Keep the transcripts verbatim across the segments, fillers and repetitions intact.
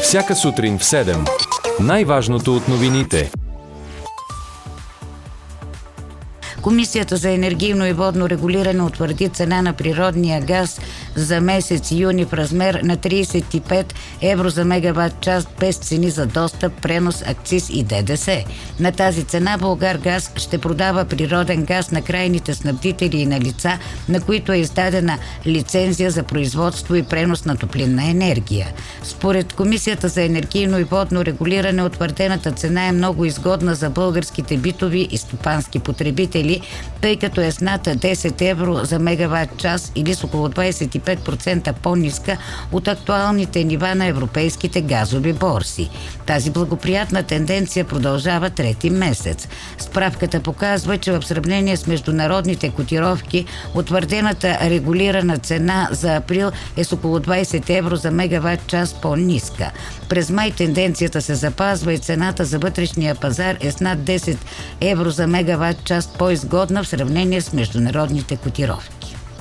Всяка сутрин в седем. Най-важното от новините. Комисията за енергийно и водно регулиране утвърди цена на природния газ за месец юни в размер на тридесет и пет евро за мегаватт час без цени за достъп, пренос, акциз и ДДС. На тази цена Булгаргаз ще продава природен газ на крайните снабдители и на лица, на които е издадена лицензия за производство и пренос на топлинна енергия. Според Комисията за енергийно и водно регулиране утвърдената цена е много изгодна за българските битови и стопански потребители, тъй като е с над десет евро за мегаватт час или с около двадесет и пет процента по-ниска от актуалните нива на европейските газови борси. Тази благоприятна тенденция продължава трети месец. Справката показва, че в сравнение с международните котировки, утвърдената регулирана цена за април е с около двадесет евро за мегаватт час по-ниска. През май тенденцията се запазва и цената за вътрешния пазар е с над десет евро за мегаватт час по-изгодна в сравнение с международните котировки.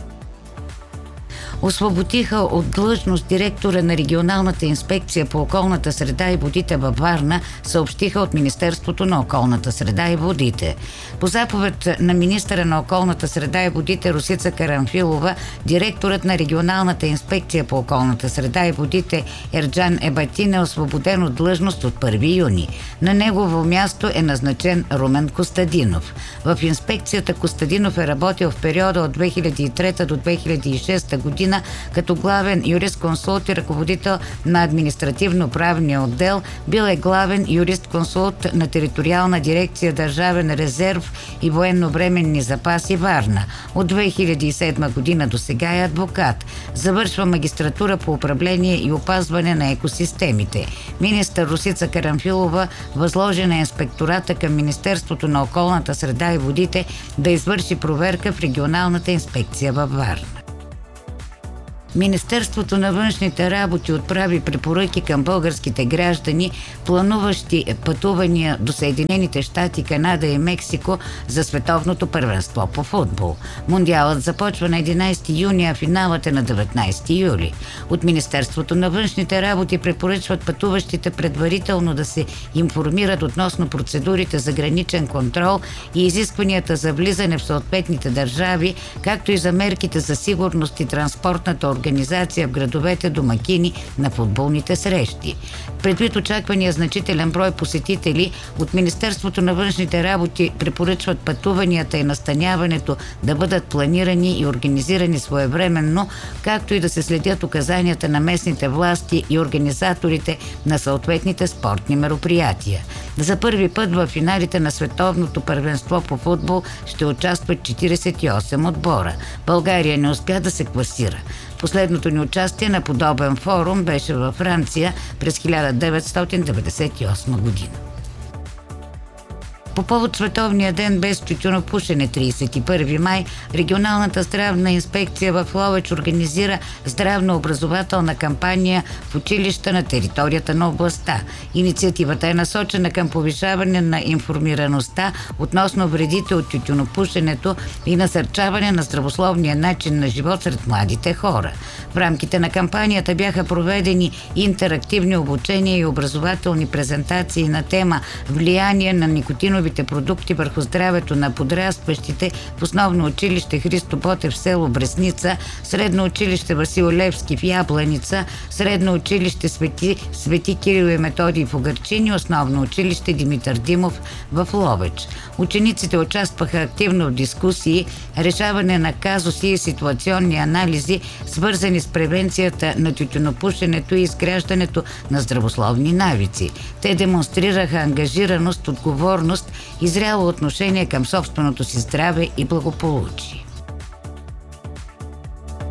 Освободиха от длъжност директора на регионалната инспекция по околната среда и водите във Варна, съобщиха от Министерството на околната среда и водите. По заповед на министъра на околната среда и водите Росица Карамфилова, директорът на регионалната инспекция по околната среда и водите Ерджан Ебатин е освободен от длъжност от първи юни. На негово място е назначен Румен Костадинов. В инспекцията Костадинов е работил в периода от две хиляди и трета до две хиляди и шеста година като главен юрист-консулт и ръководител на административно-правния отдел. Бил е главен юрист-консулт на териториална дирекция Държавен резерв и военновременни запаси Варна. От две хиляди и седма година до сега е адвокат. Завършва магистратура по управление и опазване на екосистемите. Министър Росица Карамфилова възложи на инспектората към Министерството на околната среда и водите да извърши проверка в регионалната инспекция във Варна. Министерството на външните работи отправи препоръки към българските граждани, плануващи пътувания до Съединените щати, Канада и Мексико за световното първенство по футбол. Мундиалът започва на единадесети юни, а финалът е на деветнадесети юли. От Министерството на външните работи препоръчват пътуващите предварително да се информират относно процедурите за граничен контрол и изискванията за влизане в съответните държави, както и за мерките за сигурност и транспортната организация в градовете домакини на футболните срещи. Предвид очаквания значителен брой посетители, от Министерството на външните работи препоръчват пътуванията и настаняването да бъдат планирани и организирани своевременно, както и да се следят указанията на местните власти и организаторите на съответните спортни мероприятия. За първи път в финалите на световното първенство по футбол ще участват четиридесет и осем отбора. България не успя да се класира. Последното ни участие на подобен форум беше във Франция през хиляда деветстотин деветдесет и осма година. По повод Световния ден без тютюнопушене тридесет и първи май, регионалната здравна инспекция в Ловеч организира здравно-образователна кампания в училища на територията на областта. Инициативата е насочена към повишаване на информираността относно вредите от тютюнопушенето и насърчаване на здравословния начин на живот сред младите хора. В рамките на кампанията бяха проведени интерактивни обучения и образователни презентации на тема влияние на никотинови продукти върху здравето на подрастващите в основно училище Христо Ботев в село Бресница, средно училище Васил Левски в Ябланица, средно училище Свети, Свети Кирил и Методий в Угърчин, основно училище Димитър Димов в Ловеч. Учениците участваха активно в дискусии, решаване на казуси и ситуационни анализи, свързани с превенцията на тютюнопушенето и изграждането на здравословни навици. Те демонстрираха ангажираност, отговорност и зряло отношение към собственото си здраве и благополучие.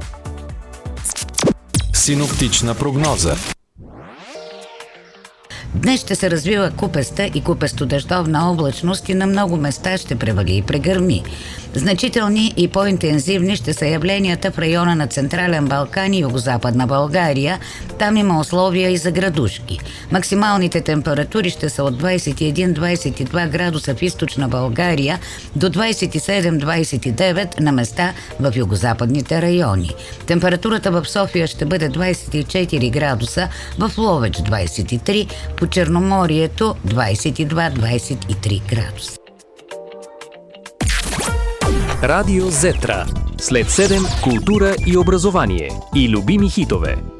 Синоптична прогноза. Днес ще се развива купеста и купесто-дъждовна облачност и на много места ще превали и прегърми. Значителни и по-интензивни ще са явленията в района на Централен Балкан и Югозападна България. Там има условия и за градушки. Максималните температури ще са от двадесет и един до двадесет и два градуса в източна България до двадесет и седем до двадесет и девет на места в югозападните райони. Температурата в София ще бъде двадесет и четири градуса, в Ловеч двадесет и три, по Черноморието двадесет и два до двадесет и три градуса. Радио Зетра. След седем, култура и образование. И любими хитове.